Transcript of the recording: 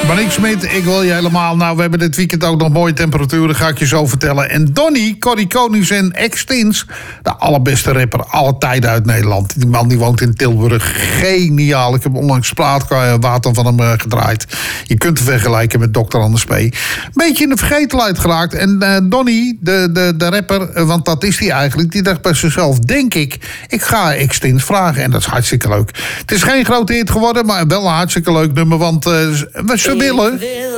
Monique Smit, ik wil je helemaal. Nou, we hebben dit weekend ook nog mooie temperaturen, ga ik je zo vertellen. En Donny, Corrie Konings en X-Tins, de allerbeste rapper alle tijden uit Nederland. Die man die woont in Tilburg. Geniaal. Ik heb onlangs plaatwater van hem gedraaid. Je kunt het vergelijken met Dr. Anders P. Beetje in de vergetelheid geraakt. En Donny, de rapper, want dat is hij eigenlijk, die dacht bij zichzelf, denk ik ga X-Tins vragen. En dat is hartstikke leuk. Het is geen grote hit geworden, maar wel een hartstikke leuk nummer, want ze willen